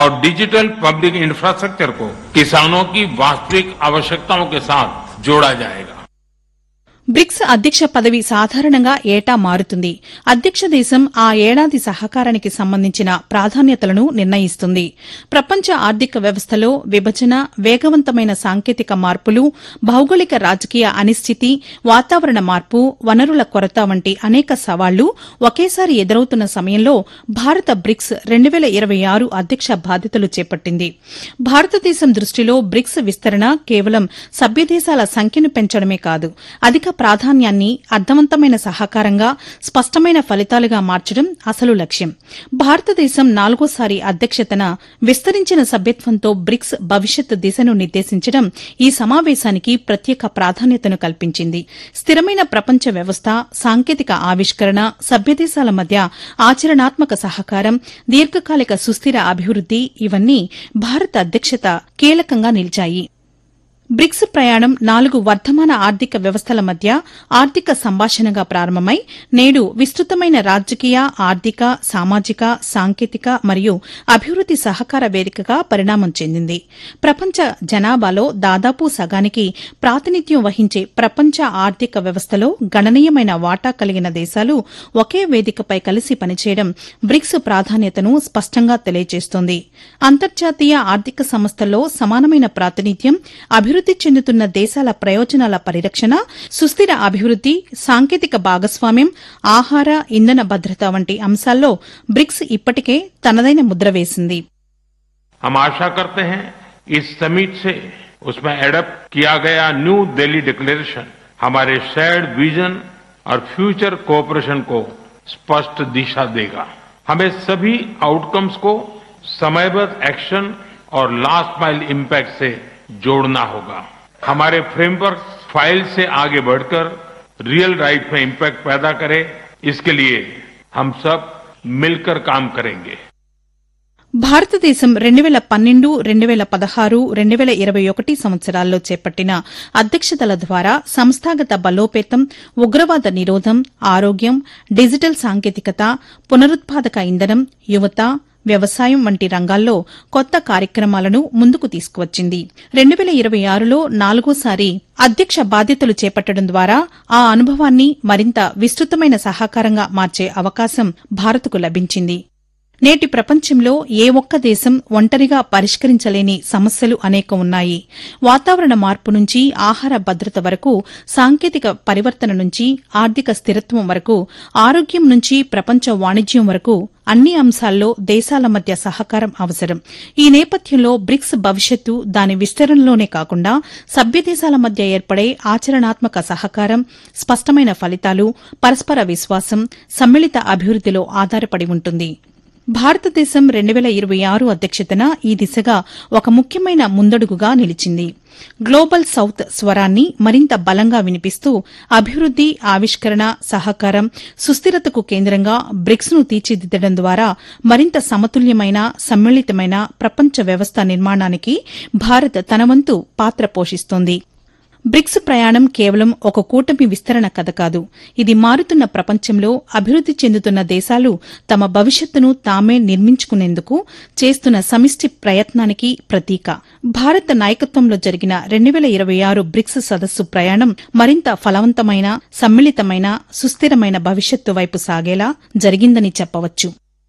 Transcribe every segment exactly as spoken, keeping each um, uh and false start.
और digital public infrastructure को किसानों की वास्तविक आवश्यकताओं के साथ जोड़ा जाएगा। బ్రిక్స్ అధ్యక్ష పదవి సాధారణంగా ఏటా మారుతుంది. అధ్యక్ష దేశం ఆ ఏడాది సహకారానికి సంబంధించిన ప్రాధాన్యతలను నిర్ణయిస్తుంది. ప్రపంచ ఆర్థిక వ్యవస్థలో విభజన, వేగవంతమైన సాంకేతిక మార్పులు, భౌగోళిక రాజకీయ అనిశ్చితి, వాతావరణ మార్పు, వనరుల కొరత వంటి అనేక సవాళ్లు ఒకేసారి ఎదురవుతున్న సమయంలో భారత బ్రిక్స్ రెండు వేల ఇరవై ఆరు అధ్యక్ష బాధ్యతలు చేపట్టింది. భారతదేశం దృష్టిలో బ్రిక్స్ విస్తరణ కేవలం సభ్యదేశాల సంఖ్యను పెంచడమే కాదు, అధిక ప్రాధాన్యాన్ని అర్థవంతమైన సహకారంగా, స్పష్టమైన ఫలితాలుగా మార్చడం అసలు లక్ష్యం. భారతదేశం నాలుగోసారి అధ్యక్షతన విస్తరించిన సభ్యత్వంతో బ్రిక్స్ భవిష్యత్ దిశను నిర్దేశించడం ఈ సమావేశానికి ప్రత్యేక ప్రాధాన్యతను కల్పించింది. స్థిరమైన ప్రపంచ వ్యవస్థ, సాంకేతిక ఆవిష్కరణ, సభ్యదేశాల మధ్య ఆచరణాత్మక సహకారం, దీర్ఘకాలిక సుస్థిర అభివృద్ది ఇవన్నీ భారత అధ్యక్షత కీలకంగా నిలిచాయి. బ్రిక్స్ ప్రయాణం నాలుగు వర్ధమాన ఆర్థిక వ్యవస్థల మధ్య ఆర్థిక సంభాషణగా ప్రారంభమై నేడు విస్తృతమైన రాజకీయ, ఆర్థిక, సామాజిక, సాంకేతిక మరియు అభివృద్ది సహకార వేదికగా పరిణామం చెందింది. ప్రపంచ జనాభాలో దాదాపు సగానికి ప్రాతినిధ్యం వహించే ప్రపంచ ఆర్థిక వ్యవస్థలో గణనీయమైన వాటా కలిగిన దేశాలు ఒకే వేదికపై కలిసి పనిచేయడం బ్రిక్స్ ప్రాధాన్యతను స్పష్టంగా తెలియజేస్తోంది. అంతర్జాతీయ ఆర్థిక సంస్థల్లో సమానమైన ప్రాతినిధ్యం, అభివృద్ది అభివృద్ది చెందుతున్న దేశాల ప్రయోజనాల పరిరక్షణ, సుస్థిర అభివృద్ది, సాంకేతిక భాగస్వామ్యం, ఆహార, ఇంధన భద్రత వంటి అంశాల్లో బ్రిక్స్ ఇప్పటికే తనదైన ముద్ర వేసింది. हम आशा करते हैं इस समिट से उसमें एडप्ट किया गया न्यू दिल्ली डिक्लेरेशन हमारे शेयर्ड विजन और फ्यूचर कोऑपरेशन को स्पष्ट दिशा देगा. हमें सभी आउटकम्स को समयबद्ध एक्शन और लास्ट माइल इम्पैक्ट से जोड़ना होगा. हमारे फ्रेमवर्क फाइल से आगे बढ़कर रियल लाइफ में इम्पैक्ट पैदा करे, इसके लिए हम सब मिलकर काम करेंगे. భారతదేశం రెండు వేల పన్నెండు, రెండు వేల పదహారు, రెండు వేల ఇరవై ఒకటి సంవత్సరాల్లో చేపట్టిన అధ్యక్షతల ద్వారా సంస్థాగత బలోపేతం, ఉగ్రవాద నిరోధం, ఆరోగ్యం, డిజిటల్ సాంకేతికత, పునరుత్పాదక ఇంధనం, యువత, వ్యవసాయం వంటి రంగాల్లో కొత్త కార్యక్రమాలను ముందుకు తీసుకువచ్చింది. రెండు వేల ఇరవై ఆరులో నాలుగోసారి అధ్యక్ష బాధ్యతలు చేపట్టడం ద్వారా ఆ అనుభవాన్ని మరింత విస్తృతమైన సహకారంగా మార్చే అవకాశం భారత్కు లభించింది. నేటి ప్రపంచంలో ఏ ఒక్క దేశం ఒంటరిగా పరిష్కరించలేని సమస్యలు అనేకం ఉన్నాయి. వాతావరణ మార్పు నుంచి ఆహార భద్రత వరకు, సాంకేతిక పరివర్తన నుంచి ఆర్థిక స్థిరత్వం వరకు, ఆరోగ్యం నుంచి ప్రపంచ వాణిజ్యం వరకు అన్ని అంశాల్లో దేశాల మధ్య సహకారం అవసరం. ఈ నేపథ్యంలో బ్రిక్స్ భవిష్యత్తు దాని విస్తరణలోనే కాకుండా సభ్యదేశాల మధ్య ఏర్పడే ఆచరణాత్మక సహకారం, స్పష్టమైన ఫలితాలు, పరస్పర విశ్వాసం, సమ్మిళిత అభివృద్దిలో ఆధారపడి ఉంటుంది. భారతదేశం రెండు వేల ఇరవై ఆరు అధ్యక్షతన ఈ దిశగా ఒక ముఖ్యమైన ముందడుగుగా నిలిచింది. గ్లోబల్ సౌత్ స్వరాన్ని మరింత బలంగా వినిపిస్తూ అభివృద్ది, ఆవిష్కరణ, సహకారం, సుస్థిరతకు కేంద్రంగా బ్రిక్స్ ను తీర్చిదిద్దడం ద్వారా మరింత సమతుల్యమైన, సమ్మిళితమైన ప్రపంచ వ్యవస్థ నిర్మాణానికి భారత్ తన వంతు పాత్ర పోషిస్తోంది. బ్రిక్స్ ప్రయాణం కేవలం ఒక కూటమి విస్తరణ కథ కాదు. ఇది మారుతున్న ప్రపంచంలో అభివృద్ది చెందుతున్న దేశాలు తమ భవిష్యత్తును తామే నిర్మించుకునేందుకు చేస్తున్న సమిష్టి ప్రయత్నానికి ప్రతీక. భారత్ నాయకత్వంలో జరిగిన రెండు వేల ఇరవై ఆరు బ్రిక్స్ సదస్సు ప్రయాణం మరింత ఫలవంతమైన, సమ్మిళితమైన, సుస్థిరమైన భవిష్యత్తు వైపు సాగేలా జరిగిందని చెప్పవచ్చు.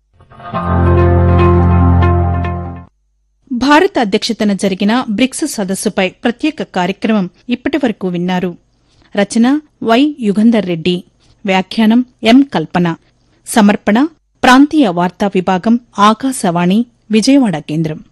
భారత అధ్యక్షతన జరిగిన బ్రిక్స్ సదస్సుపై ప్రత్యేక కార్యక్రమం ఇప్పటి వరకు విన్నారు. రచన వై యుగంధర్ రెడ్డి, వ్యాఖ్యానం ఎం కల్పన, సమర్పణ ప్రాంతీయ వార్తా విభాగం, ఆకాశవాణి విజయవాడ కేంద్రం.